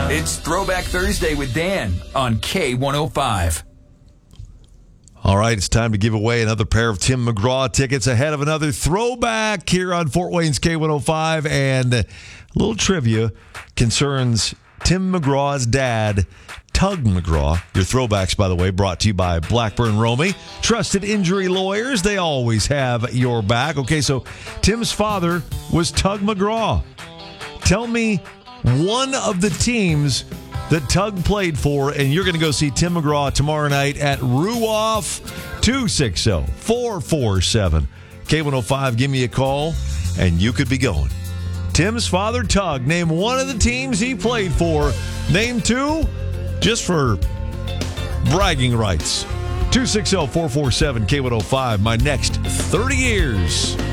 It's Throwback Thursday with Dan on K105. All right, it's time to give away another pair of Tim McGraw tickets ahead of another throwback here on Fort Wayne's K105. And a little trivia concerns Tim McGraw's dad, Tug McGraw. Your throwbacks, by the way, brought to you by Blackburn Romey. Trusted injury lawyers. They always have your back. Okay, so Tim's father was Tug McGraw. Tell me one of the teams that Tug played for, and you're going to go see Tim McGraw tomorrow night at Ruoff. 260-447-K105. Give me a call, and you could be going. Tim's father, Tug, name one of the teams he played for. Name two, just for bragging rights. 260-447-K105. My next 30 years.